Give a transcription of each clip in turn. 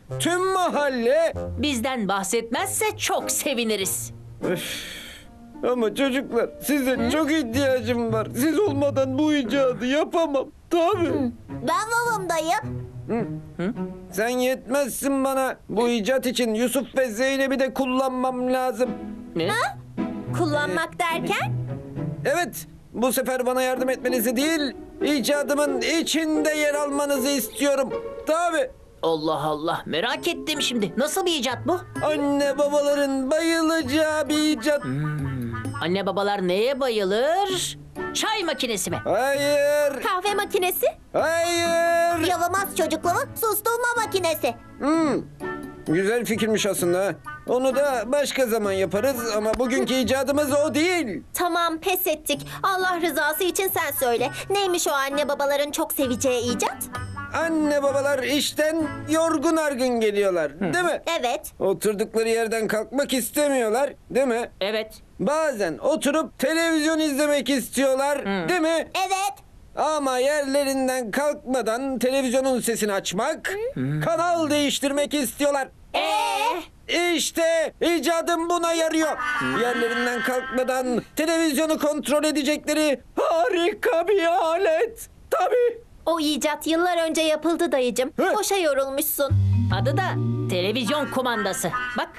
tüm mahalle... Bizden bahsetmezse çok seviniriz. Ama çocuklar, size çok ihtiyacım var. Siz olmadan bu icadı yapamam. Tabii. Ben varım dayı. Sen yetmezsin bana. Bu icat için Yusuf ve Zeynep'i de kullanmam lazım. Ne? Kullanmak derken? Evet, bu sefer bana yardım etmenizi değil, icadımın içinde yer almanızı istiyorum. Tabii. Allah Allah, merak ettim şimdi. Nasıl bir icat bu? Anne babaların bayılacağı bir icat. Anne babalar neye bayılır? Çay makinesi mi? Hayır, Kahve makinesi? hayır. Yalamaz çocukları susturma makinesi. Güzel fikirmiş aslında. Onu da başka zaman yaparız ama bugünkü icadımız o değil. Tamam, pes ettik. Allah rızası için sen söyle. Neymiş o anne babaların çok seveceği icat? Anne babalar işten yorgun argın geliyorlar, değil mi? Evet. Oturdukları yerden kalkmak istemiyorlar, değil mi? Evet. Bazen oturup televizyon izlemek istiyorlar, değil mi? Evet. Ama yerlerinden kalkmadan televizyonun sesini açmak, kanal değiştirmek istiyorlar. İşte icadım buna yarıyor. Yerlerinden kalkmadan televizyonu kontrol edecekleri harika bir alet. Tabii. O icat yıllar önce yapıldı dayıcım. Hı? Boşa yorulmuşsun. Adı da televizyon kumandası. Bak,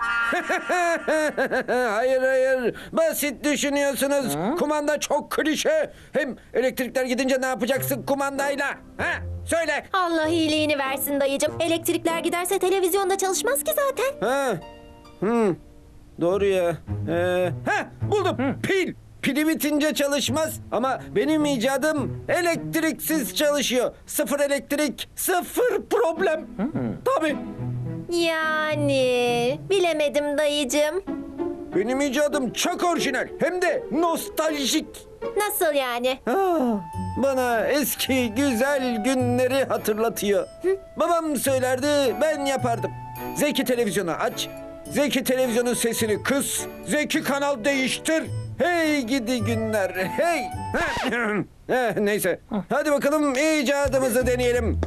Hayır hayır. Basit düşünüyorsunuz. Kumanda çok klişe. Hem elektrikler gidince ne yapacaksın kumandayla? Ha? Söyle. Allah iyiliğini versin dayıcım. Elektrikler giderse televizyonda çalışmaz ki zaten. Ha? Doğru ya. Buldum. Pil. Pili bitince çalışmaz ama benim icadım elektriksiz çalışıyor. Sıfır elektrik, sıfır problem. Tabii. Yani bilemedim dayıcım. Benim icadım çok orijinal hem de nostaljik. Nasıl yani? Bana eski güzel günleri hatırlatıyor. Babam söylerdi, ben yapardım. Zeki televizyonu aç, Zeki televizyonun sesini kıs, Zeki kanal değiştir. Hey gidi günler, hey. Neyse, hadi bakalım icadımızı deneyelim.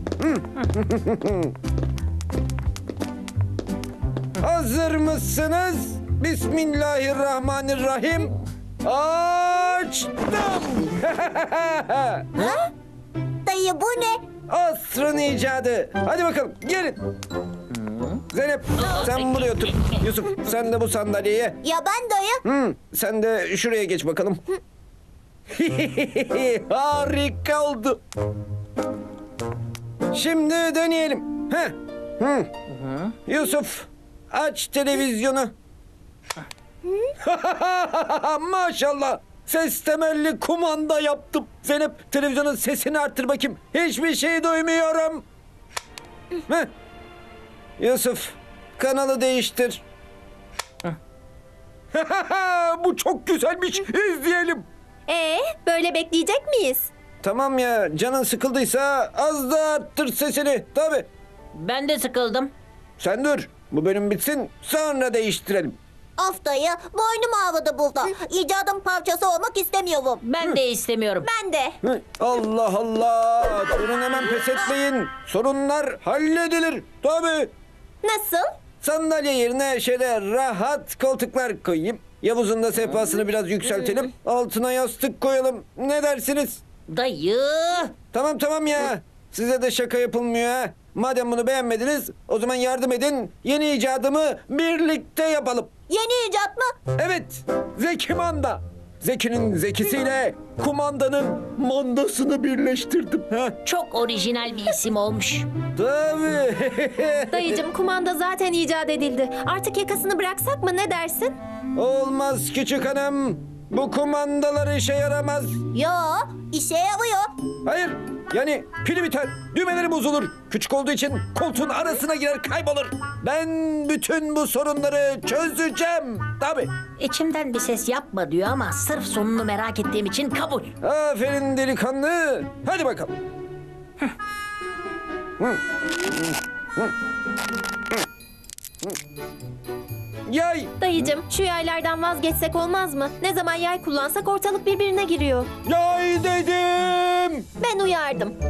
Hazır mısınız? Bismillahirrahmanirrahim. Açtım. Dayı bu ne? Asrın icadı. Hadi bakalım gelin. Zeynep sen buraya otur. Yusuf sen de bu sandalyeye. Ya ben dayı. Sen de şuraya geç bakalım. Harika oldu. Şimdi deneyelim. Yusuf aç televizyonu. Maşallah. Ses temelli kumanda yaptım. Zeynep televizyonun sesini arttır bakayım. Hiçbir şey duymuyorum. Yusuf kanalı değiştir. Bu çok güzelmiş. İzleyelim. Böyle bekleyecek miyiz? Tamam ya canın sıkıldıysa az da arttır sesini. Tabii. ben de sıkıldım. Sen dur. Bu bölüm bitsin sonra değiştirelim. Of dayı, boynum ağrıdı burada. İcadın parçası olmak istemiyorum. Ben de istemiyorum. Ben de. Allah Allah. Durun hemen pes etmeyin. Sorunlar halledilir. Tabii. Nasıl? Sandalye yerine şöyle rahat koltuklar koyayım. Yavuz'un da sehpasını biraz yükseltelim. Altına yastık koyalım. Ne dersiniz? Dayı. Tamam ya. Size de şaka yapılmıyor ha. Madem bunu beğenmediniz o zaman yardım edin. Yeni icadımı birlikte yapalım. Yeni icat mı? Evet. Zeki Manda. Zeki'nin zekisiyle kumandanın mandasını birleştirdim. Ha? Çok orijinal bir isim olmuş. Tabii. Dayıcım kumanda zaten icat edildi. Artık yakasını bıraksak mı, ne dersin? Olmaz küçük hanım. Bu kumandalar işe yaramaz. Yo, işe yarıyor. Hayır. Yani pili biter, düğmeleri bozulur. Küçük olduğu için koltuğun arasına girer kaybolur. Ben bütün bu sorunları çözeceğim. Tabii. İçimden bir ses yapma diyor ama sırf sonunu merak ettiğim için kabul. Aferin delikanlı. Hadi bakalım. Yay. Dayıcım, şu yaylardan vazgeçsek olmaz mı? Ne zaman yay kullansak ortalık birbirine giriyor. Yay dedim. Ben uyardım.